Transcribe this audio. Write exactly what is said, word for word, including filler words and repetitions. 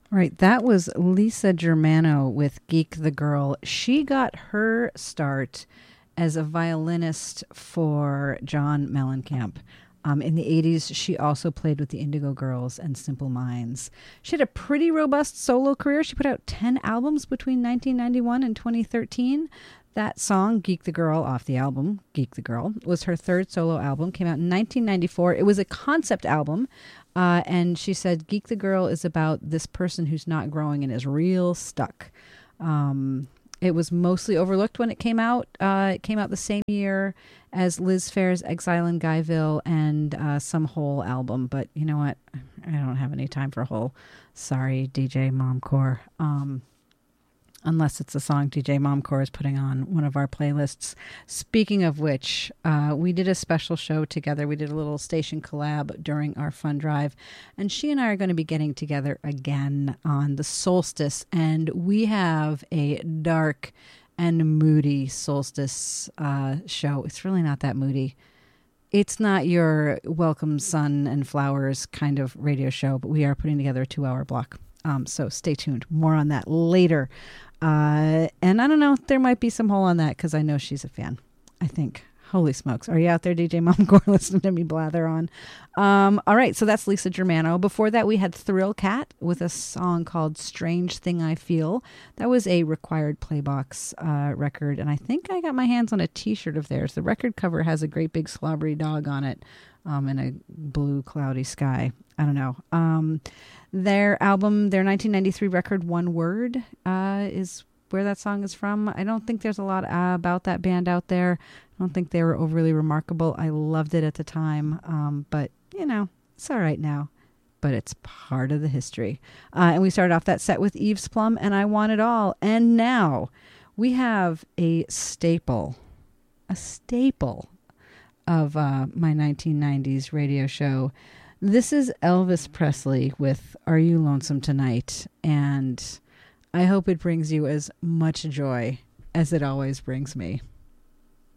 Right, that was Lisa Germano with Geek the Girl. She got her start as a violinist for John Mellencamp. Um, in the eighties, she also played with the Indigo Girls and Simple Minds. She had a pretty robust solo career. She put out ten albums between nineteen ninety-one and twenty thirteen. That song, Geek the Girl, off the album, Geek the Girl, was her third solo album, came out in nineteen ninety-four. It was a concept album, uh, and she said Geek the Girl is about this person who's not growing and is real stuck. Um, it was mostly overlooked when it came out. Uh, it came out the same year as Liz Phair's Exile in Guyville and uh, Some Hole album, but you know what? I don't have any time for Hole. Sorry, D J Momcore. Um, unless it's a song D J Momcore is putting on one of our playlists. Speaking of which, uh, we did a special show together. We did a little station collab during our fun drive, and she and I are going to be getting together again on the solstice, and we have a dark and moody solstice uh, show. It's really not that moody. It's not your welcome sun and flowers kind of radio show, but we are putting together a two-hour block. Um, so stay tuned. More on that later. Uh, and I don't know, there might be some hole on that because I know she's a fan, I think. Holy smokes. Are you out there, D J Momcore, listening to me blather on? Um, all right, so that's Lisa Germano. Before that, we had Thrill Cat with a song called Strange Thing I Feel. That was a Required Playbox uh, record, and I think I got my hands on a T-shirt of theirs. The record cover has a great big slobbery dog on it um, in a blue cloudy sky. I don't know. Um, their album, their nineteen ninety-three record, One Word, uh, is where that song is from. I don't think there's a lot uh, about that band out there. I don't think they were overly remarkable. I loved it at the time, um, but, you know, it's all right now. But it's part of the history. Uh, and we started off that set with Eve's Plum and I Want It All. And now we have a staple, a staple of uh, my nineteen nineties radio show. This is Elvis Presley with Are You Lonesome Tonight? And I hope it brings you as much joy as it always brings me.